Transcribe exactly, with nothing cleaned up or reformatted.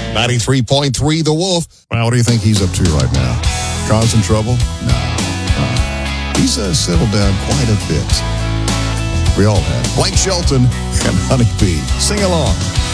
ninety-three point three The Wolf. Well, what do you think he's up to right now? Causing trouble? No. Uh, he's uh, settled down quite a bit. We all have. Blake Shelton and Honey Bee. Sing along.